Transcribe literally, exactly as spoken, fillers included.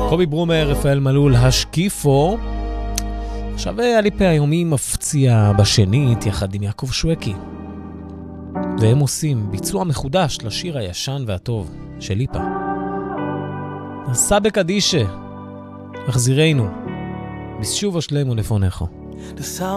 קובי ברומר, רפאל מלול, השקיפו. עכשיו הליפה היומי מפציע בשנית יחד עם יעקב שווקי. והם עושים ביצוע מחודש לשיר הישן והטוב של ליפה. נסע בקדישה, החזירנו, בשוב השלם ולפונך. נסע